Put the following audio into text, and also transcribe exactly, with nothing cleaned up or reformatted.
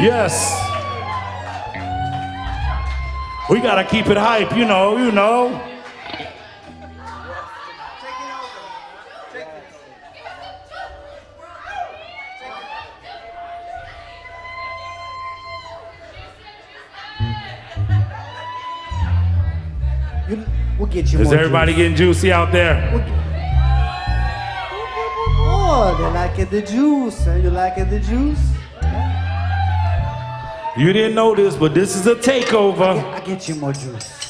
Yes. We gotta keep it hype, you know, you know. You, we'll get you Is more everybody juice. getting juicy out there? We'll get... Oh, they like it, the juice. You like it, the juice? You didn't know this, but this is a takeover. I get, I get you more juice.